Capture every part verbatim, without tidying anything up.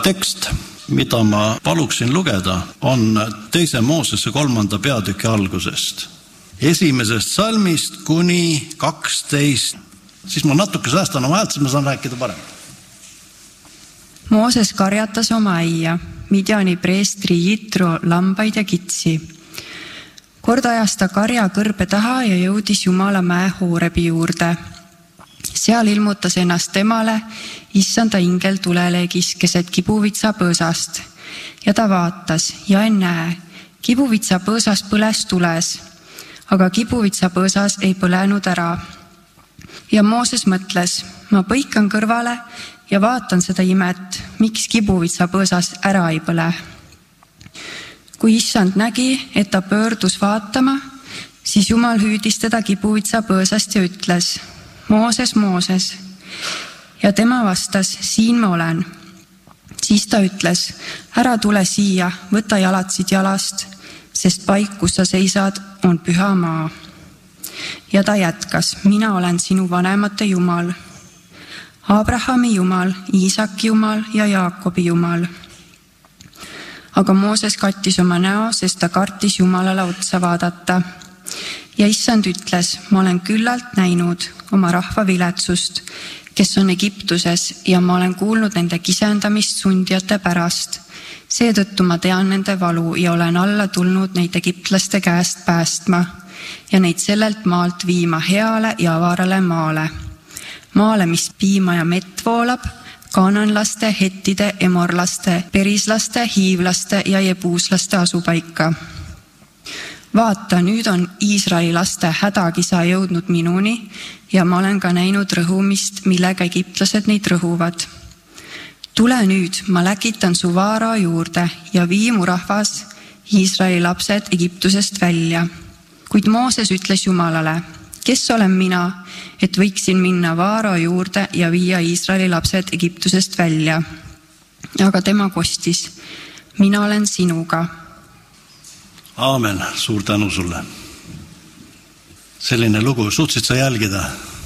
tekst, mida ma paluksin lugeda, on teise Moosese kolmanda peatüki algusest. Esimesest salmist kuni kaksteist. Siis ma natuke säästan oma häält, siis ma saan rääkida parem. Mooses karjatas oma äia, Midjani preestri Jitro lambaid ja kitsi. Kord ajas ta karja kõrbe taha ja jõudis Jumala mäe Hoorebi juurde. Seal ilmutas ennast temale issanda ingel tuleleegis keset kibuvitsa põõsast. Ja ta vaatas ja ennäe, kibuvitsa põõsas põles tules, aga kibuvitsa põõsas ei põlenud ära. Ja Mooses mõtles, ma põikan kõrvale ja vaatan seda imet, miks kibuvitsa põõsas ära ei põle. Kui issand nägi, et ta pöördus vaatama, siis Jumal hüüdis teda kibuvitsa põõsast ja ütles, Mooses, Mooses. Ja tema vastas, siin ma olen. Siis ta ütles, ära tule siia, võta jalatsid jalast, sest paik, kus sa seisad, on püha maa. Ja ta jätkas, mina olen sinu vanemate Jumal, Abrahami Jumal, Iisaki Jumal ja Jaakobi Jumal. Aga Mooses kattis oma näo, sest ta kartis Jumalale otsa vaadata. Ja issand ütles, ma olen küllalt näinud oma rahva viletsust, kes on Egiptuses, ja ma olen kuulnud nende kisendamist sundijate pärast. Seetõttu ma tean nende valu ja olen alla tulnud neid egiptlaste käest päästma ja neid sellelt maalt viima heale ja avarale maale. Maale, mis piima ja mett voolab, kaananlaste, hettide, emorlaste, perislaste, hiivlaste ja jebuuslaste asupaika. Vaata, nüüd on Iisraeli laste hädakisa jõudnud minuni ja ma olen ka näinud rõhumist, millega egiptlased neid rõhuvad. Tule nüüd, ma läkitan su vaara juurde ja vii mu rahvas, Iisraeli lapsed Egiptusest välja. Kuid Mooses ütles Jumalale, kes olen mina, et võiksin minna vaara juurde ja viia Iisraeli lapsed Egiptusest välja. Aga tema kostis, mina olen sinuga. Aamen, suur tänu sulle. Selline lugu, suutsid sa jälgida?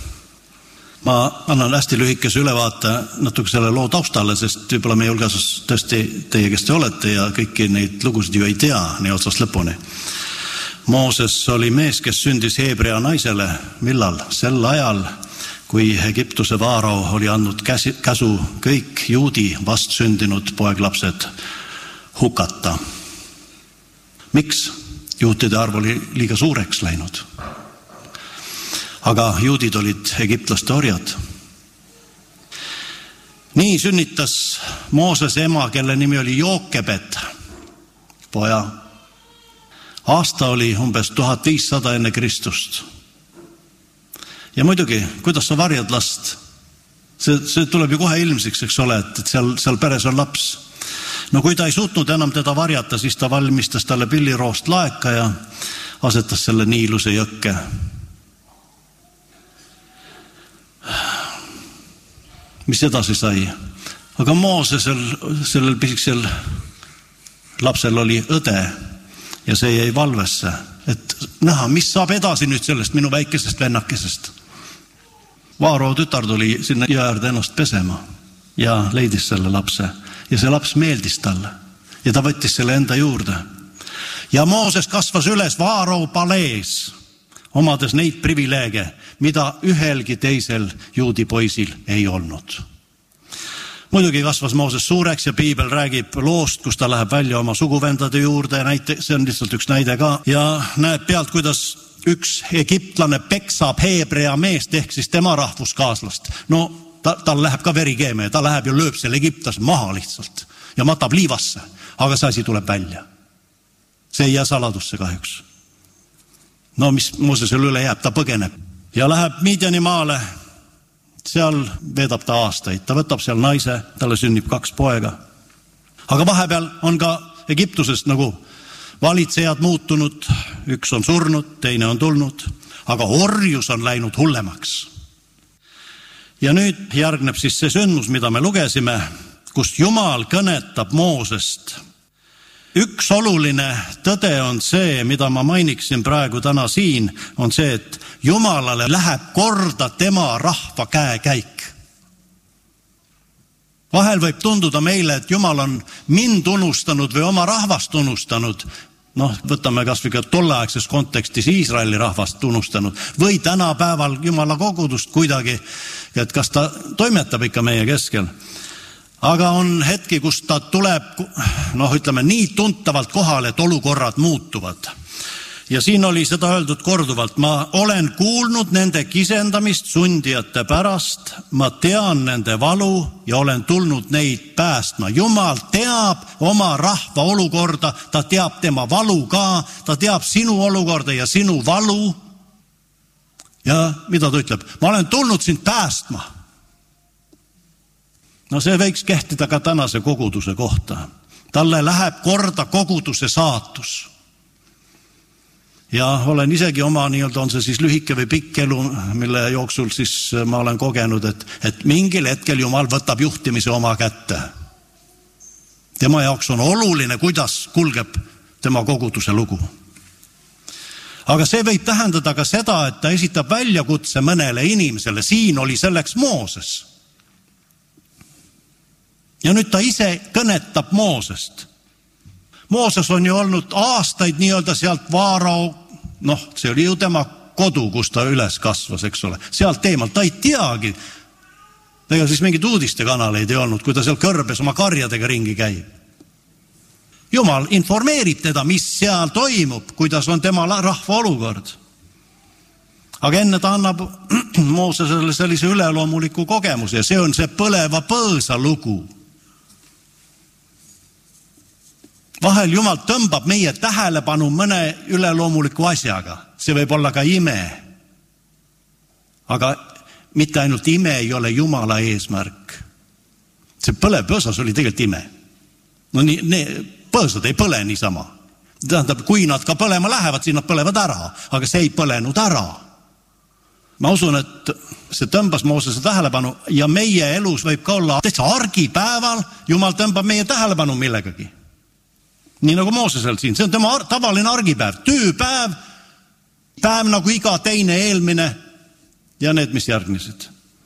Ma annan hästi lühikese ülevaate natuke selle loo taustale, sest võib-olla meie hulgas tõesti teie, kes te olete ja kõiki neid lugusid ju ei tea nii otsast lõpuni. Mooses oli mees, kes sündis Heebrea naisele. Millal? Sel ajal, kui Egiptuse vaarao oli andnud käsu kõik juudi vastsündinud poeglapsed hukata. Miks? Juutide arv oli liiga suureks läinud. Aga juudid olid egiptlaste orjad. Nii sünnitas Mooses ema, kelle nimi oli Jookebed, poja. Aasta oli umbes tuhat viissada enne Kristust. Ja muidugi, kuidas sa varjad last? See, see tuleb ju kohe ilmsiks, eks ole, et seal, seal peres on laps. No kui ta ei suutnud enam teda varjata, siis ta valmistas talle pilliroost laeka ja asetas selle Niiluse jõkke. Mis edasi sai? Aga Moosesel, sellel pisikesel lapsel oli õde ja see jäi valvesse, et näha, mis saab edasi nüüd sellest minu väikesest vennakesest. Vaaroo tütar tuli sinna jõäärde ennast pesema ja leidis selle lapse. Ja see laps meeldis talle ja ta võttis selle enda juurde. Ja Mooses kasvas üles Vaaroo palees, omades neid privileege, mida ühelgi teisel juudi poisil ei olnud. Muidugi kasvas Mooses suureks ja piibel räägib loost, kus ta läheb välja oma suguvendade juurde. Näite, see on lihtsalt üks näide ka. Ja näeb pealt, kuidas üks egiptlane peksab heebrea meest ehk siis tema rahvuskaaslast. No ta, tal läheb ka verikeeme ja ta läheb ja lööb selle Egiptas maha lihtsalt ja matab liivasse. Aga see asi tuleb välja. See ei jää saladusse kahjuks. No mis Moosesel üle jääb, ta põgeneb ja läheb Midjani maale. Seal veedab ta aastaid, ta võtab seal naise, talle sünnib kaks poega. Aga vahepeal on ka Egiptusest nagu valitsejad muutunud, üks on surnud, teine on tulnud, aga orjus on läinud hullemaks. Ja nüüd järgneb siis see sündmus, mida me lugesime, kus Jumal kõnetab Moosest. Üks oluline tõde on see, mida ma mainiksin praegu täna siin, on see, et Jumalale läheb korda tema rahva käekäik. Vahel võib tunduda meile, et Jumal on mind unustanud või oma rahvast unustanud. Noh, võtame kas või ka tolleaegses kontekstis Iisraeli rahvast unustanud. Või tänapäeval Jumala kogudust kuidagi, et kas ta toimetab ikka meie keskel. Aga on hetki, kus ta tuleb, noh ütleme, nii tuntavalt kohale, et olukorrad muutuvad. Ja siin oli seda öeldud korduvalt. Ma olen kuulnud nende kisendamist sundijate pärast, ma tean nende valu ja olen tulnud neid päästma. Jumal teab oma rahva olukorda, ta teab tema valu ka, ta teab sinu olukorda ja sinu valu. Ja mida ta ütleb? Ma olen tulnud sind päästma. No see võiks kehtida ka tänase koguduse kohta. Talle läheb korda koguduse saatus. Ja olen isegi oma, nii-öelda on see siis lühike või pikk elu, mille jooksul siis ma olen kogenud, et, et mingil hetkel Jumal võtab juhtimise oma kätte. Tema jaoks on oluline, kuidas kulgeb tema koguduse lugu. Aga see võib tähendada ka seda, et ta esitab väljakutse mõnele inimesele. Siin oli selleks Mooses. Ja nüüd ta ise kõnetab Moosest. Mooses on ju olnud aastaid nii-öelda sealt Vaarao, noh, see oli ju tema kodu, kus ta üles kasvas, eks ole. Sealt teemalt, ta ei teagi. Ega siis mingid uudistekanaleid ei olnud, kui ta seal kõrbes oma karjadega ringi käib. Jumal informeerib teda, mis seal toimub, kuidas on tema rahva olukord. Aga enne ta annab Moosesele sellise üleloomuliku kogemuse ja see on see põleva põõsa lugu. Vahel Jumal tõmbab meie tähelepanu mõne üleloomuliku asjaga. See võib olla ka ime. Aga mitte ainult ime ei ole Jumala eesmärk. See põlev põõsas oli tegelikult ime. No nii, ne, põõsad ei põle niisama. Tähendab, kui nad ka põlema lähevad, siis nad põlevad ära. Aga see ei põlenud ära. Ma usun, et see tõmbas Moosese tähelepanu ja meie elus võib ka olla täitsa argipäeval Jumal tõmbab meie tähelepanu millegagi. Nii nagu Moosesel siin, see on tema tavaline argipäev, tööpäev, päev nagu iga teine eelmine ja need, mis järgmised.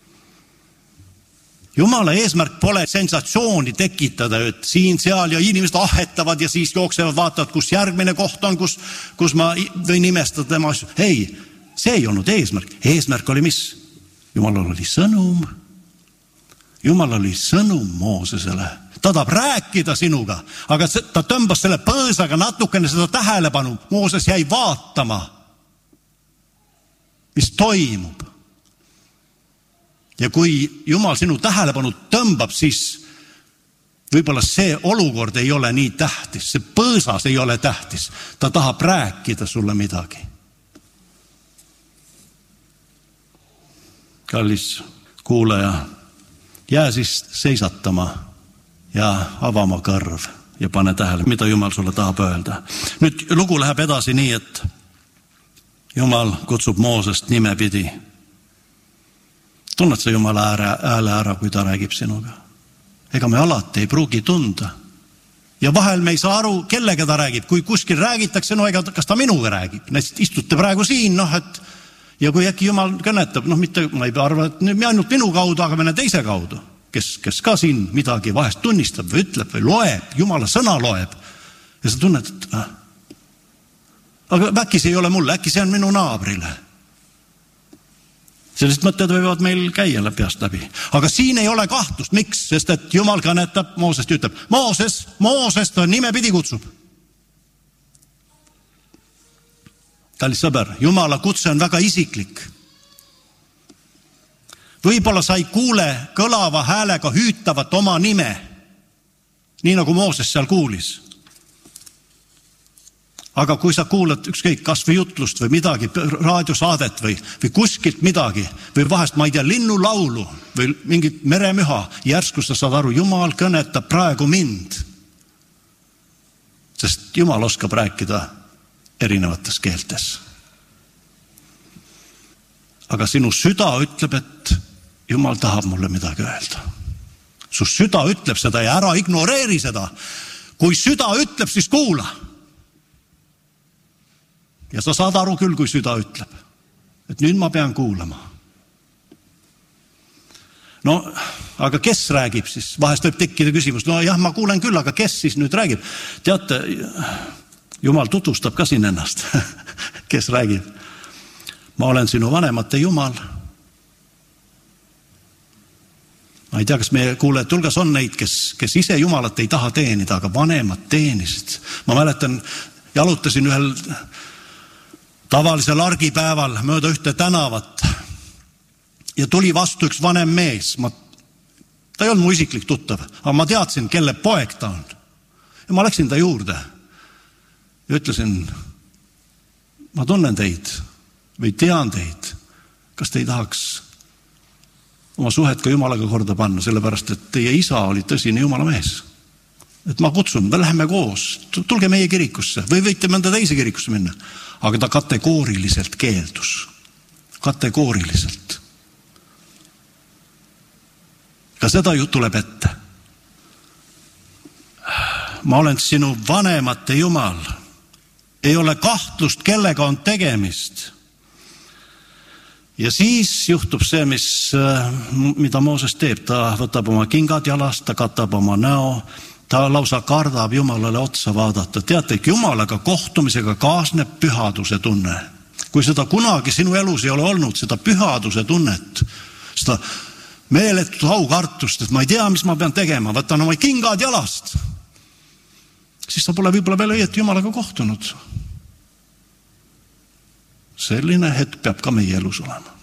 Jumala eesmärk pole sensatsiooni tekitada, et siin, seal ja inimesed ahetavad ja siis jooksevad, vaatavad, kus järgmine koht on, kus, kus ma võin nimestada tema asju. Ei, see ei olnud eesmärk. Eesmärk oli mis? Jumalal oli sõnum. Jumal oli sõnum Moosesele. Ta tahab rääkida sinuga, aga ta tõmbas selle põõsaga natukene seda tähelepanu. Mooses jäi vaatama, mis toimub. Ja kui Jumal sinu tähelepanu tõmbab, siis võib-olla see olukord ei ole nii tähtis. See põõsas ei ole tähtis. Ta tahab rääkida sulle midagi. Kallis kuulaja, jää siis seisatama ja avama kõrv ja pane tähele, mida Jumal sulle tahab öelda. Nüüd lugu läheb edasi nii, et Jumal kutsub Moosest nimepidi. Tunned sa Jumala ääle ära, kui ta räägib sinuga? Ega me alati ei pruugi tunda. Ja vahel me ei saa aru, kellega ta räägib. Kui kuskil räägitakse, no ega kas ta minuga räägib. Näiteks istute praegu siin, noh, et ja kui äkki Jumal kõnetab, noh, mitte, ma ei arva, et nüüd ainult minu kaudu, aga mõne teise kaudu. Kes, kes ka siin midagi vahest tunnistab või ütleb või loeb, Jumala sõna loeb. Ja sa tunned, et äh, aga äkki see ei ole mulle, äkki see on minu naabrile. Sellised mõtted võivad meil käia peast läbi. Aga siin ei ole kahtlust. Miks? Sest et Jumal kõnetab Moosest ja ütleb, Mooses, Mooses ta nimepidi kutsub. Kallis sõber, Jumala kutse on väga isiklik. Võib-olla sa ei kuule kõlava häälega hüütavat oma nime, nii nagu Mooses seal kuulis. Aga kui sa kuulad ükskõik kas või jutlust või midagi, raadiosaadet või, või kuskilt midagi, või vahest, ma ei tea, linnulaulu või mingit meremüha, järsku sa saad aru, Jumal kõnetab praegu mind. Sest Jumal oskab rääkida erinevates keeltes. Aga sinu süda ütleb, et Jumal tahab mulle midagi öelda. Su süda ütleb seda ja ära ignoreeri seda. Kui süda ütleb, siis kuula. Ja sa saad aru küll, kui süda ütleb, et nüüd ma pean kuulama. no aga kes räägib siis? Vahest võib tekkida küsimus, no jah, ma kuulen küll, aga kes siis nüüd räägib? Teate, Jumal tutvustab ka siin ennast. Kes räägib? Ma olen sinu vanemate Jumal. Ma ei tea, kas meie kuulajate hulgas on neid, kes, kes ise Jumalat ei taha teenida, aga vanemad teenisid. Ma mäletan, jalutasin ühel tavalisel argipäeval mööda ühte tänavat ja tuli vastu üks vanem mees. Ma, ta ei olnud mu isiklik tuttav, aga ma teadsin, kelle poeg ta on. Ja ma läksin ta juurde ja ütlesin, ma tunnen teid või tean teid. Kas te ei tahaks oma suhet ka Jumalaga korda panna, sellepärast, et teie isa oli tõsine Jumala mees. Et ma kutsun, me läheme koos, tulge meie kirikusse või võite mõnda teise kirikusse minna. Aga ta kategooriliselt keeldus. Kategooriliselt. Ka seda ju tuleb ette. Ma olen sinu vanemate Jumal. Ei ole kahtlust, kellega on tegemist. Ja siis juhtub see, mis, mida Mooses teeb. Ta võtab oma kingad jalast, ta katab oma näo, ta lausa kardab Jumalale otsa vaadata. Teate, et Jumalaga kohtumisega kaasneb pühaduse tunne. Kui seda kunagi sinu elus ei ole olnud, seda pühaduse tunnet, seda meeletut aukartust, et ma ei tea, mis ma pean tegema, võtan oma kingad jalast, siis ta pole võib-olla veel õieti Jumalaga kohtunud. Selline hetk peab ka meie elus olema.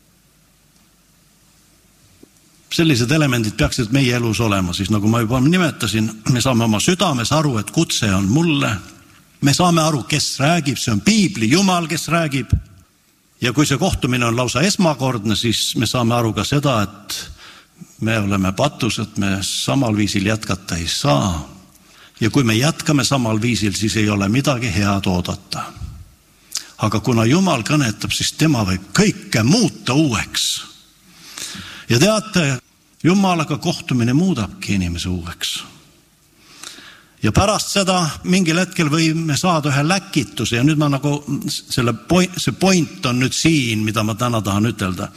Sellised elemendid peaksid meie elus olema, siis nagu ma juba nimetasin, me saame oma südames aru, et kutse on mulle. Me saame aru, kes räägib, see on Piibli Jumal, kes räägib. Ja kui see kohtumine on lausa esmakordne, siis me saame aru ka seda, et me oleme patus, et me samal viisil jätkata ei saa. Ja kui me jätkame samal viisil, siis ei ole midagi head oodata. Aga kuna Jumal kõnetab, siis tema võib kõike muuta uueks. Ja teate, Jumalaga kohtumine muudabki inimese uueks. Ja pärast seda mingil hetkel võime saada ühe läkituse ja nüüd ma nagu selle point, see point on nüüd siin, mida ma täna tahan ütelda.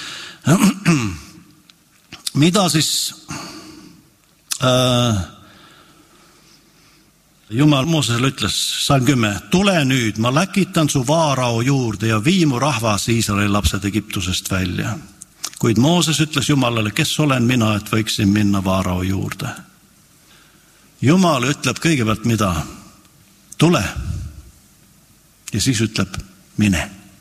Mida siis äh, Jumal Moosesele ütles, salm kümme, tule nüüd, ma läkitan su vaarao juurde ja vii mu rahvas Iisraeli lapsed Egiptusest välja. Kuid Mooses ütles Jumalale, kes olen mina, et võiksin minna vaarao juurde. Jumal ütleb kõigepealt mida? Tule. Ja siis ütleb mine.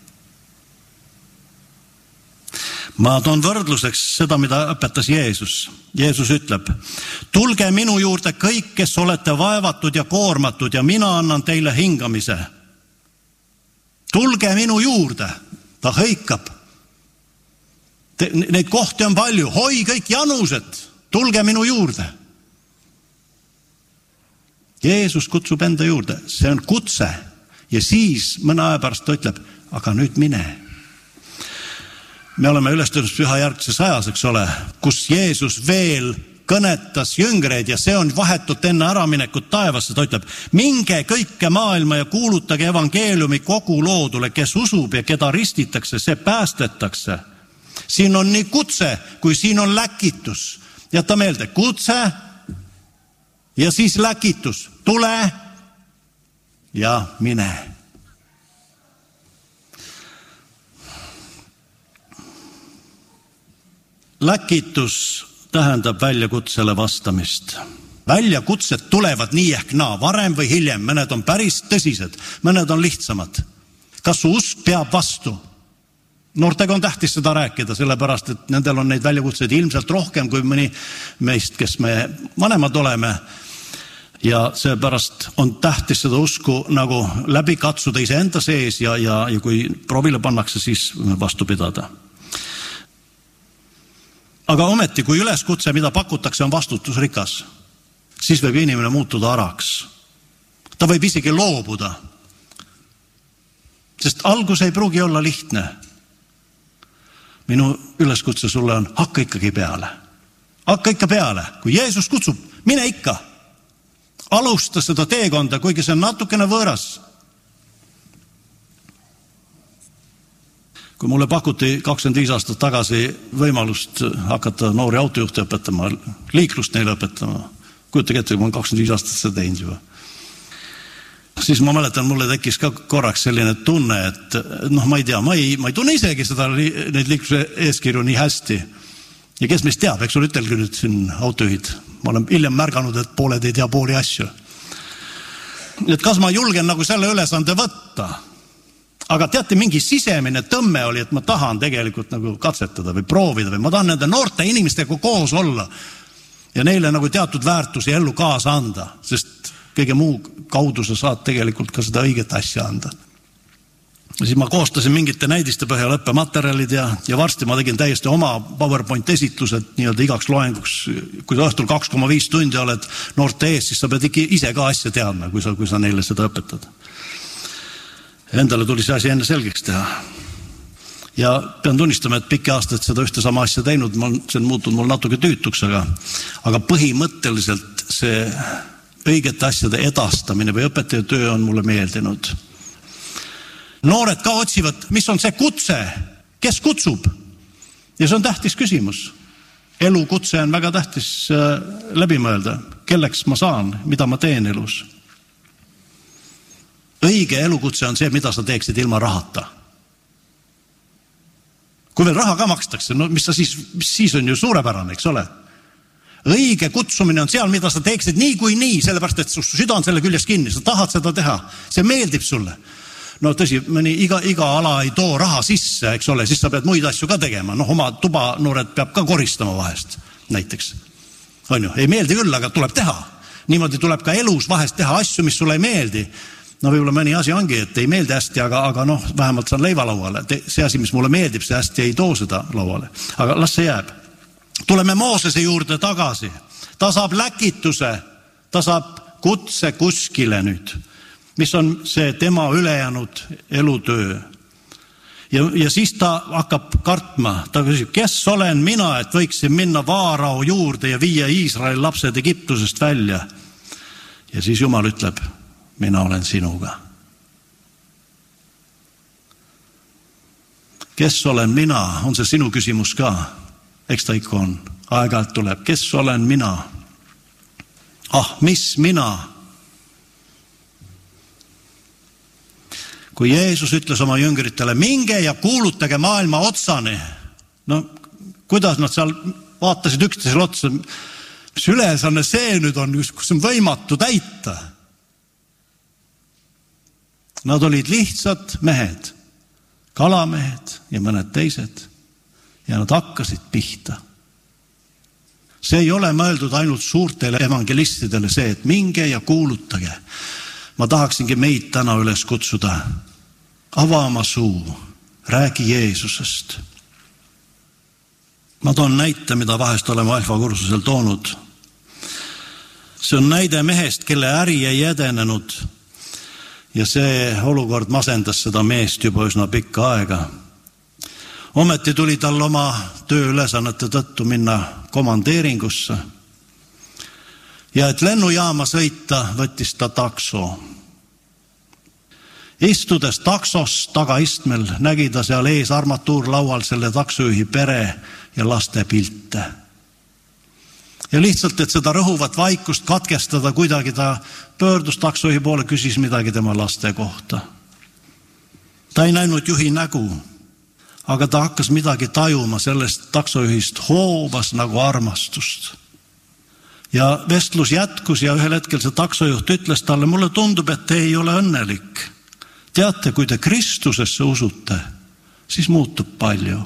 Ma toon võrdluseks seda, mida õpetas Jeesus. Jeesus ütleb, tulge minu juurde kõik, kes olete vaevatud ja koormatud ja mina annan teile hingamise. Tulge minu juurde. Ta hõikab. Te, neid kohti on palju. Hoi kõik janused. Tulge minu juurde. Jeesus kutsub enda juurde, see on kutse ja siis mõne aja pärast ta ütleb, aga nüüd mine. Me oleme ülestõusmispüha järgses ajas, eks ole, kus Jeesus veel kõnetas jüngreid ja see on vahetult enne äraminekut taevasse, ta ütleb, minge kõike maailma ja kuulutage evangeeliumi kogu loodule, kes usub ja keda ristitakse, see päästetakse. Siin on nii kutse, kui siin on läkitus. Jäta meelde, kutse ja siis läkitus, tule ja mine. Läkitus tähendab väljakutsele vastamist. Väljakutsed tulevad nii ehk naa, varem või hiljem, mõned on päris tõsised, mõned on lihtsamad. Kas su usk peab vastu? Noortega on tähtis seda rääkida, sellepärast, et nendel on neid väljakutseid ilmselt rohkem kui mõni meist, kes me vanemad oleme. Ja seepärast on tähtis seda usku nagu läbi katsuda iseenda sees ja, ja, ja kui proovile pannakse, siis vastu pidada. Aga ometi, kui üleskutse, mida pakutakse, on vastutusrikas, siis võib inimene muutuda araks. Ta võib isegi loobuda. Sest algus ei pruugi olla lihtne. Minu üleskutse sulle on, hakka ikkagi peale. Hakka ikka peale. Kui Jeesus kutsub, mine ikka. Alusta seda teekonda, kuigi see on natukene võõras. Kui mulle pakuti kakskümmend viis aastat tagasi võimalust hakata noori autojuhte õpetama, liiklust neile õpetama, kujutage ette, kui ma olen kakskümmend viis aastat seda teinud juba. Siis ma mäletan, mulle tekkis ka korraks selline tunne, et noh, ma ei tea, ma ei, ma ei tunne isegi seda, neid liikluse eeskirju nii hästi. Ja kes meist teab, eks ole, ütelgi nüüd siin autojuhid. Ma olen hiljem märganud, et pooled ei tea pooli asju. Et kas ma julgen nagu selle ülesande võtta? Aga teate, mingi sisemine tõmme oli, et ma tahan tegelikult nagu katsetada või proovida või ma tahan nende noorte inimestega koos olla ja neile nagu teatud väärtusi ellu kaasa anda, sest kõige muu kaudu sa saad tegelikult ka seda õiget asja anda. Ja siis ma koostasin mingite näidiste põhjal õppematerjalid ja, ja varsti ma tegin täiesti oma PowerPoint esitlused nii-öelda igaks loenguks. Kui sa õhtul kaks koma viis tundi oled noorte ees, siis sa pead ikka ise ka asja teadma, kui sa, kui sa neile seda õpetad. Endale tuli see asi enne selgeks teha. Ja pean tunnistama, et pikki aastaid seda ühte sama asja teinud, see on muutunud mul natuke tüütuks, aga, aga põhimõtteliselt see õigete asjade edastamine või õpetaja töö on mulle meeldinud. Noored ka otsivad, mis on see kutse, kes kutsub? Ja see on tähtis küsimus. Elukutse on väga tähtis läbi mõelda, kelleks ma saan, mida ma teen elus. Õige elukutse on see, mida sa teeksid ilma rahata. Kui veel raha ka makstakse, no mis sa siis, siis on ju suurepärane, eks ole. Õige kutsumine on seal, mida sa teeksid nii kui nii, sellepärast, et su süda on selle küljes kinni, sa tahad seda teha, see meeldib sulle. No tõsi, mõni iga, iga ala ei too raha sisse, eks ole, siis sa pead muid asju ka tegema. Noh, oma tuba noored peab ka koristama vahest, näiteks. On ju, ei meeldi küll, aga tuleb teha. Niimoodi tuleb ka elus vahest teha asju, mis sulle ei meeldi. No võib-olla mõni asi ongi, et ei meeldi hästi, aga, aga noh, vähemalt saan leiva lauale. See asi, mis mulle meeldib, see hästi ei too seda lauale. Aga las see jääb. Tuleme Moosese juurde tagasi. Ta saab läkituse, ta saab kutse kuskile nüüd. Mis on see tema ülejäänud elutöö. Ja, ja siis ta hakkab kartma. Ta küsib, kes olen mina, et võiksin minna Vaarao juurde ja viia Iisraeli lapsed Egiptusest välja. Ja siis Jumal ütleb, mina olen sinuga. Kes olen mina? On see sinu küsimus ka? Eks ta ikka on. Aeg-ajalt tuleb. Kes olen mina? Ah, mis mina? Kui Jeesus ütles oma jüngritele, minge ja kuulutage maailma otsani. No, kuidas nad seal vaatasid üksteisel otsa? Mis ülesanne see nüüd on, kus on võimatu täita? Nad olid lihtsad mehed, kalamehed ja mõned teised. Ja nad hakkasid pihta. See ei ole mõeldud ainult suurtele evangelistidele see, et minge ja kuulutage. Ma tahaksingi meid täna üles kutsuda. Ava oma suu, räägi Jeesusest. Ma toon näite, mida vahest oleme alfakursusel toonud. See on näide mehest, kelle äri ei edenenud ja see olukord masendas seda meest juba üsna pikka aega. Ometi tuli tal oma tööülesannete tõttu minna komandeeringusse ja et lennujaama sõita, võttis ta takso. Istudes taksos tagaistmel nägi ta seal ees armatuurlaual selle taksojuhi pere ja laste pilte. Ja lihtsalt, et seda rõhuvat vaikust katkestada, kuidagi ta pöördus taksojuhi poole, küsis midagi tema laste kohta. Ta ei näinud juhi nägu, aga ta hakkas midagi tajuma sellest taksojuhist, hoovas nagu armastust. Ja vestlus jätkus ja ühel hetkel see taksojuht ütles talle, mulle tundub, et te ei ole õnnelik. Teate, kui te Kristusesse usute, siis muutub palju.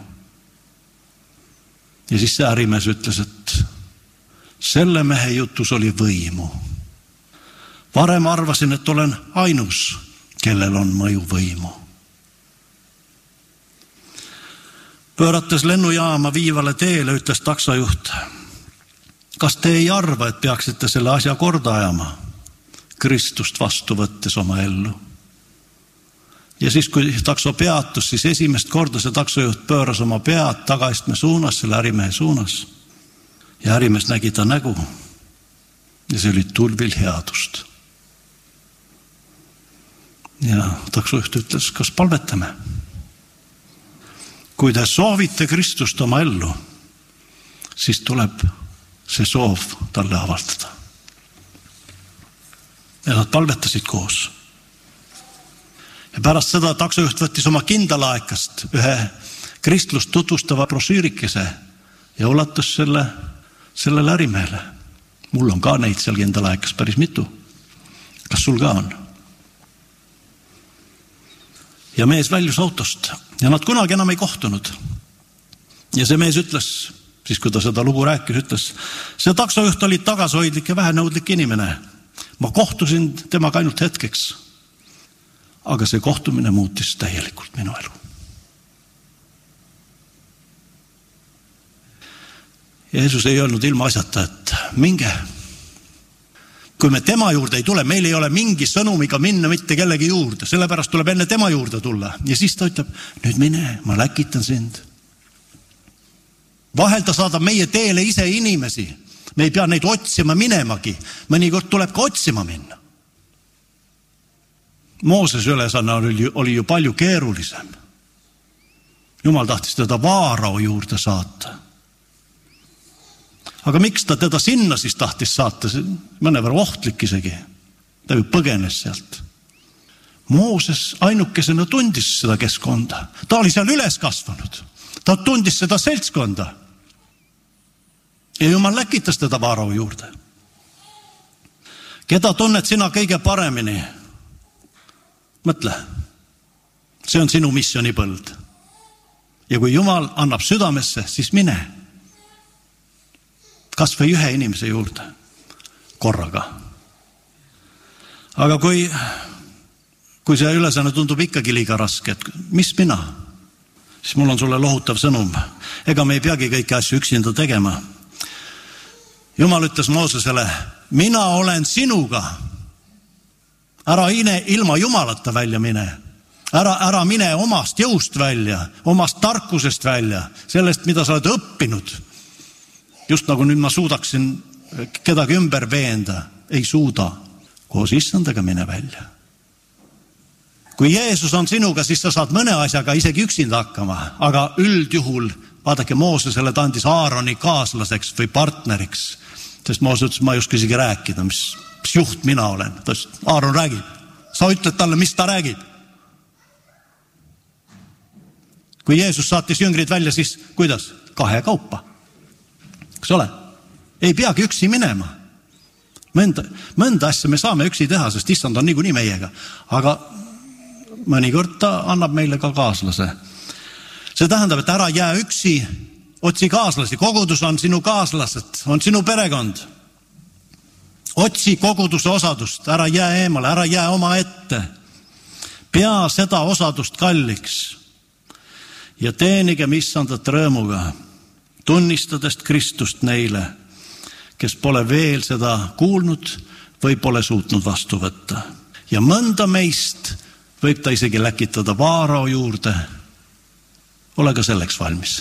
Ja siis see ärimees ütles, et selle mehe jutus oli võimu. Varem arvasin, et olen ainus, kellel on mõju võimu. Pöörates lennujaama viivale teele, ütles taksojuht, kas te ei arva, et peaksite selle asja korda ajama, Kristust vastu võttes oma ellu? Ja siis, kui takso peatus, siis esimest korda see taksojuht pööras oma pead tagaistme suunas, selle ärimehe suunas. Ja ärimees nägi ta nägu ja see oli tulvil headust. Ja taksojuht ütles, kas palvetame? kui te soovite Kristust oma ellu, siis tuleb see soov talle avaldada. Ja nad palvetasid koos. Ja pärast seda taksojuht võttis oma kindlalaekast ühe kristlust tutvustava brošüürikese ja ulatas selle, sellele ärimehele. Mul on ka neid seal kindlalaekas päris mitu. Kas sul ka on? Ja mees väljus autost ja nad kunagi enam ei kohtunud. Ja see mees ütles, siis kui ta seda lugu rääkis, ütles, see taksojuht oli tagasihoidlik ja vähenõudlik inimene. Ma kohtusin temaga ainult hetkeks, aga see kohtumine muutis täielikult minu elu. Jeesus ei öelnud ilma asjata, et minge. Kui me tema juurde ei tule, meil ei ole mingi sõnumiga minna mitte kellegi juurde, sellepärast tuleb enne tema juurde tulla. Ja siis ta ütleb, nüüd mine, ma läkitan sind. Vahel ta saadab meie teele ise inimesi. Me ei pea neid otsima minemagi. Mõnikord tuleb ka otsima minna. Mooses ülesanne oli, oli ju palju keerulisem. Jumal tahtis teda Vaarao juurde saata. Aga miks ta teda sinna siis tahtis saata? Mõnevõrra ohtlik isegi. Ta ju põgenes sealt. Mooses ainukesena tundis seda keskkonda. Ta oli seal üles kasvanud. Ta tundis seda seltskonda. Ja Jumal läkitas teda Vaarao juurde. Keda tunned sina kõige paremini? Mõtle. See on sinu missionipõld. Ja kui Jumal annab südamesse, siis mine. Kas või ühe inimese juurde korraga. Aga kui, kui see ülesanne tundub ikkagi liiga raske, et mis mina? Siis mul on sulle lohutav sõnum. Ega me ei peagi kõiki asju üksinda tegema. Jumal ütles Moosesele, mina olen sinuga. Ära ine, ilma Jumalata välja mine. Ära, ära mine omast jõust välja, omast tarkusest välja, sellest, mida sa oled õppinud. Just nagu nüüd ma suudaksin kedagi ümber veenda, ei suuda. Koos issandaga mine välja. Kui Jeesus on sinuga, siis sa saad mõne asjaga isegi üksinda hakkama, aga üldjuhul, vaadake Moosesele ta andis Aaroni kaaslaseks või partneriks, sest Mooses ütles, ma ei oska isegi rääkida, mis, mis juht mina olen. Ta ütles, Aaron räägib. Sa ütled talle, mis ta räägib. Kui Jeesus saatis jüngrid välja, siis kuidas? Kahe kaupa. Kas ole? Ei peagi üksi minema. Mõnda, mõnda asja me saame üksi teha, sest issand on niikuinii meiega. Aga mõnikord ta annab meile ka kaaslase. See tähendab, et ära jää üksi, otsi kaaslasi. Kogudus on sinu kaaslased, on sinu perekond. Otsi koguduse osadust, ära jää eemale, ära jää oma ette. Pea seda osadust kalliks ja teenige issandat rõõmuga. Tunnistadest Kristust neile, kes pole veel seda kuulnud või pole suutnud vastu võtta. Ja mõnda meist võib ta isegi läkitada Vaarao juurde. Ole ka selleks valmis.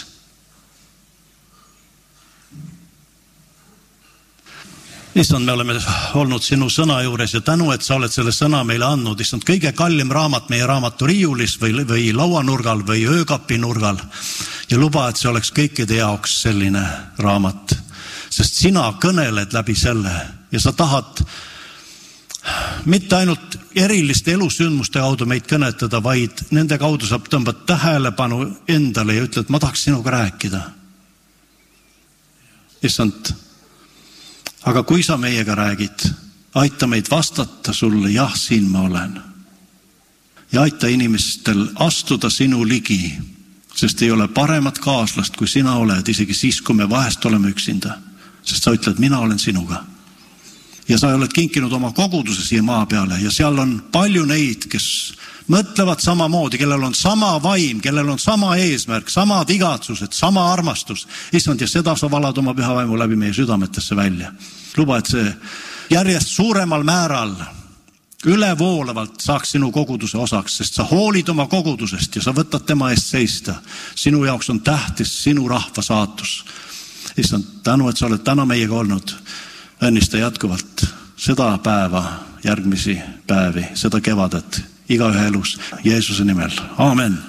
Issand, me oleme olnud sinu sõna juures ja tänu, et sa oled selle sõna meile andnud. Issand, kõige kallim raamat meie raamatu riiulis või, või lauanurgal või öökapinurgal. Ja luba, et see oleks kõikide jaoks selline raamat. Sest sina kõneled läbi selle ja sa tahad mitte ainult eriliste elusündmuste kaudu meid kõnetada, vaid nende kaudu saab tõmbad tähelepanu endale ja ütled, ma tahaks sinuga rääkida. Issand, aga kui sa meiega räägid, aita meid vastata sulle, jah, siin ma olen. Ja aita inimestel astuda sinu ligi, sest ei ole paremat kaaslast, kui sina oled, isegi siis, kui me vahest oleme üksinda. Sest sa ütled, mina olen sinuga. Ja sa oled kinkinud oma koguduse siia maa peale ja seal on palju neid, kes mõtlevad samamoodi, kellel on sama vaim, kellel on sama eesmärk, samad igatsused, sama armastus. Issand, ja seda sa valad oma püha vaimu läbi meie südametesse välja. Luba, et see järjest suuremal määral ülevoolavalt saaks sinu koguduse osaks, sest sa hoolid oma kogudusest ja sa võtad tema eest seista. Sinu jaoks on tähtis sinu rahva saatus. Issand, tänu, et sa oled täna meiega olnud. Õnnista jätkuvalt seda päeva, järgmisi päevi, seda kevadet, igaühe elus. Jeesuse nimel. Aamen.